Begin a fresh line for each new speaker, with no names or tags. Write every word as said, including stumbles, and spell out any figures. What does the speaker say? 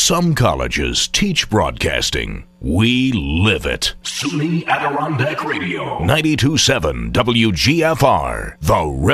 Some colleges teach broadcasting. We live it. SUNY Adirondack Radio. ninety-two point seven W G F R. The